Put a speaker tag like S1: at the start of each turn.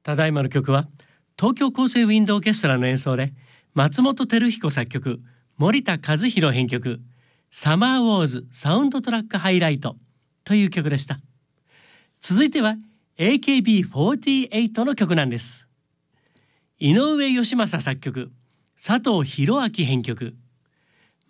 S1: ただいまの曲は東京高生ウィンドオーケストラの演奏で松本照彦作曲、森田和弘編曲、サマーウォーズサウンドトラックハイライトという曲でした。続いては AKB48 の曲なんです。井上義正作曲、佐藤弘明編曲、